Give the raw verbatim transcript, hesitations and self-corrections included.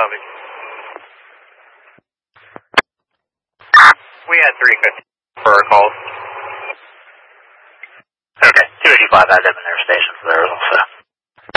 copy. We had three fifty for our calls. Okay, two eighty-five had them in their stations there also.